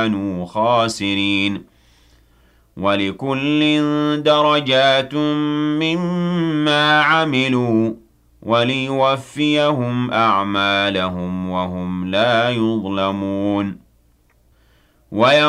كانوا خاسرين ولكل درجات مما عملوا وليوفيهم أعمالهم وهم لا يظلمون